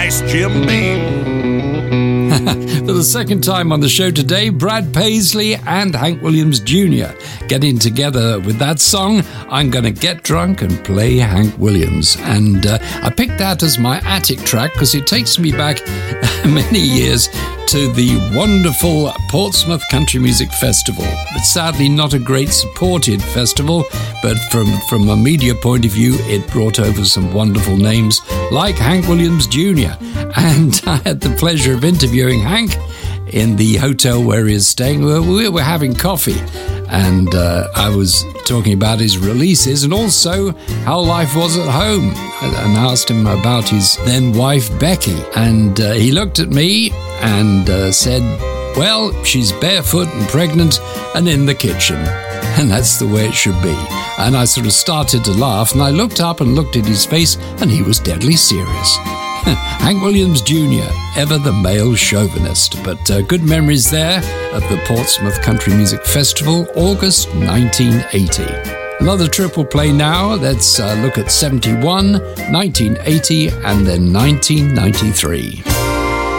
nice Jim Beam. For the second time on the show today, Brad Paisley and Hank Williams Jr. getting together with that song, I'm Gonna Get Drunk and Play Hank Williams. And I picked that as my attic track because it takes me back many years to the wonderful Portsmouth Country Music Festival. It's sadly not a great supported festival, but from a media point of view, it brought over some wonderful names like Hank Williams Jr. And I had the pleasure of interviewing Hank in the hotel where he is staying. We were having coffee, and I was talking about his releases and also how life was at home, and asked him about his then wife Becky. And he looked at me and said, well, she's barefoot and pregnant and in the kitchen, and that's the way it should be. And I sort of started to laugh, and I looked up and looked at his face, and he was deadly serious. Hank Williams Jr., ever the male chauvinist. But good memories there of the Portsmouth Country Music Festival, August 1980. Another trip we'll play now. Let's look at 71, 1980, and then 1993.